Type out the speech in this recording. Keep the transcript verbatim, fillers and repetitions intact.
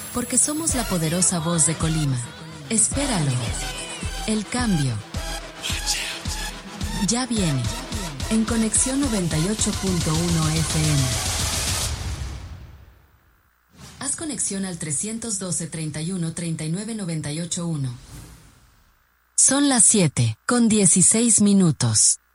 Porque somos la poderosa voz de Colima. Espéralo. El cambio. Ya viene. En Conexión noventa y ocho punto uno F M. Haz conexión al trescientos doce, treinta y uno, treinta y nueve, noventa y ocho uno. Son las siete, con dieciséis minutos.